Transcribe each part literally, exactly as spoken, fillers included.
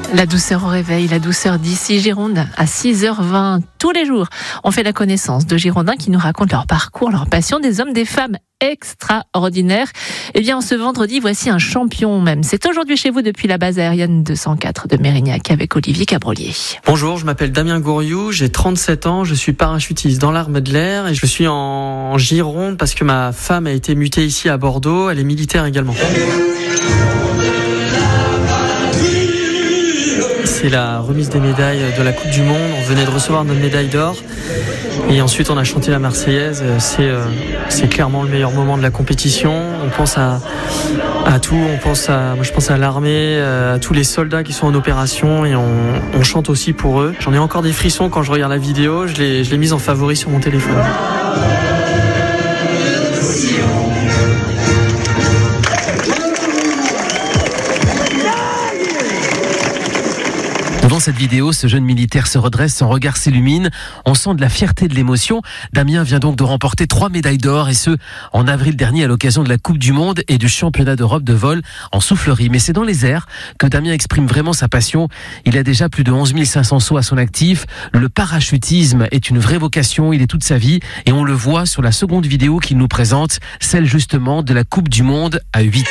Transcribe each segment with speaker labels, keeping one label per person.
Speaker 1: La douceur au réveil, la douceur d'ici Gironde à six heures vingt tous les jours. On fait la connaissance de Girondins qui nous racontent leur parcours, leur passion, des hommes, des femmes extraordinaires. Eh bien, ce vendredi, voici un champion même. C'est aujourd'hui chez vous depuis la base aérienne deux cent quatre de Mérignac avec Olivier Cabrolier.
Speaker 2: Bonjour, je m'appelle Damien Gouriou, j'ai trente-sept ans, je suis parachutiste dans l'armée de l'air et je suis en Gironde parce que ma femme a été mutée ici à Bordeaux, elle est militaire également. C'est la remise des médailles de la Coupe du Monde. On venait de recevoir notre médaille d'or. Et ensuite, on a chanté la Marseillaise. C'est, euh, c'est clairement le meilleur moment de la compétition. On pense à, à tout. On pense à, moi, je pense à l'armée, à tous les soldats qui sont en opération. Et on, on chante aussi pour eux. J'en ai encore des frissons quand je regarde la vidéo. Je l'ai, je l'ai mise en favori sur mon téléphone.
Speaker 3: Dans cette vidéo, ce jeune militaire se redresse, son regard s'illumine. On sent de la fierté, de l'émotion. Damien vient donc de remporter trois médailles d'or et ce, en avril dernier à l'occasion de la Coupe du Monde et du Championnat d'Europe de vol en soufflerie. Mais c'est dans les airs que Damien exprime vraiment sa passion. Il a déjà plus de onze mille cinq cents sauts à son actif. Le parachutisme est une vraie vocation. Il est toute sa vie et on le voit sur la seconde vidéo qu'il nous présente, celle justement de la Coupe du Monde à huit.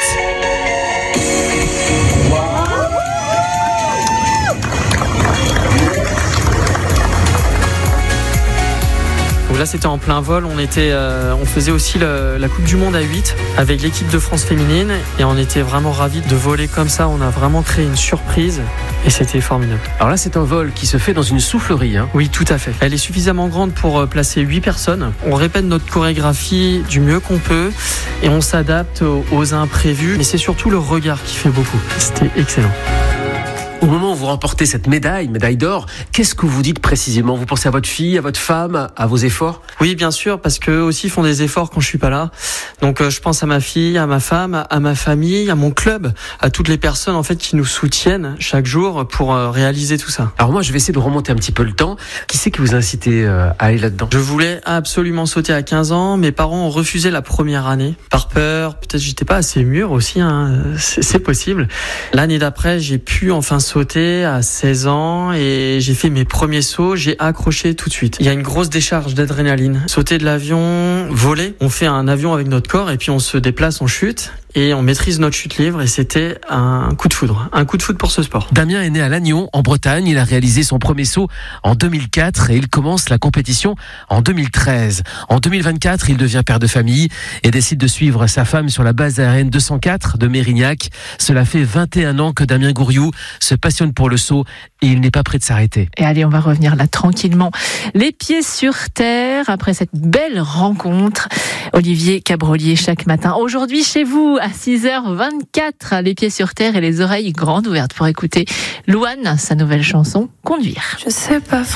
Speaker 2: Là, c'était en plein vol. On était, euh, on faisait aussi le, la Coupe du Monde à huit avec l'équipe de France féminine et on était vraiment ravis de voler comme ça. On a vraiment créé une surprise et c'était formidable.
Speaker 3: Alors là, c'est un vol qui se fait dans une soufflerie, hein.
Speaker 2: Oui, tout à fait. Elle est suffisamment grande pour placer huit personnes. On répète notre chorégraphie du mieux qu'on peut et on s'adapte aux, aux imprévus. Mais c'est surtout le regard qui fait beaucoup. C'était excellent.
Speaker 3: Au moment où vous remportez cette médaille, médaille d'or, qu'est-ce que vous dites précisément ? Vous pensez à votre fille, à votre femme, à vos efforts ?
Speaker 2: Oui, bien sûr, parce qu'eux aussi font des efforts quand je suis pas là. Donc euh, je pense à ma fille, à ma femme, à ma famille, à mon club, à toutes les personnes en fait qui nous soutiennent chaque jour pour euh, réaliser tout ça.
Speaker 3: Alors moi, je vais essayer de remonter un petit peu le temps. Qui c'est qui vous a incité euh, à aller là-dedans ?
Speaker 2: Je voulais absolument sauter à quinze ans. Mes parents ont refusé la première année par peur. Peut-être j'étais pas assez mûr aussi, hein. c'est, c'est possible. L'année d'après, j'ai pu enfin sauté à seize ans et j'ai fait mes premiers sauts, j'ai accroché tout de suite. Il y a une grosse décharge d'adrénaline. Sauter de l'avion, voler, on fait un avion avec notre corps et puis on se déplace, on chute et on maîtrise notre chute libre et c'était un coup de foudre, un coup de foudre pour ce sport.
Speaker 3: Damien est né à Lannion, en Bretagne. Il a réalisé son premier saut en deux mille quatre et il commence la compétition en deux mille treize. En deux mille vingt-quatre, il devient père de famille et décide de suivre sa femme sur la base aérienne deux cent quatre de Mérignac. Cela fait vingt et un ans que Damien Gouriou se passionne pour le saut et il n'est pas prêt de s'arrêter.
Speaker 1: Et allez, on va revenir là tranquillement, les pieds sur terre, après cette belle rencontre. Olivier Cabrolier chaque matin. Aujourd'hui chez vous à six heures vingt-quatre, les pieds sur terre et les oreilles grandes ouvertes pour écouter Louane, sa nouvelle chanson Conduire.
Speaker 4: Je sais pas